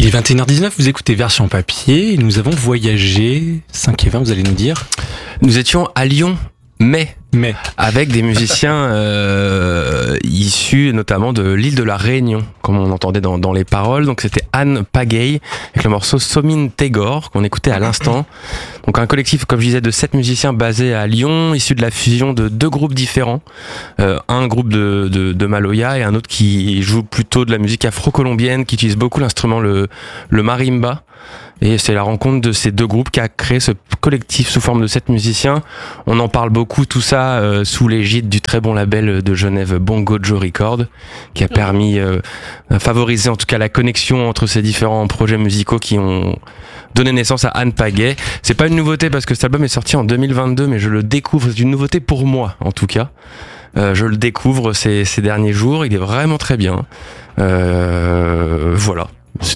Il est 21h19, vous écoutez Version Papier et nous avons voyagé 5 et 20, vous allez nous dire. Nous étions à Lyon, mais avec des musiciens issus notamment de l'île de la Réunion, comme on entendait dans les paroles. Donc c'était Anne Pagay avec le morceau Somin Tegor qu'on écoutait à l'instant. Donc un collectif, comme je disais, de 7 musiciens basés à Lyon, issus de la fusion de 2 groupes différents. Un groupe de Maloya et un autre qui joue plutôt de la musique afro-colombienne, qui utilise beaucoup l'instrument le marimba. Et c'est la rencontre de ces 2 groupes qui a créé ce collectif sous forme de 7 musiciens. On en parle beaucoup, tout ça sous l'égide du très bon label de Genève Bongo Joe Record, qui a permis favoriser en tout cas la connexion entre ces différents projets musicaux qui ont donné naissance à Anne Pagay. C'est pas une nouveauté parce que cet album est sorti en 2022, mais je le découvre, c'est une nouveauté pour moi en tout cas. Je le découvre ces derniers jours, il est vraiment très bien.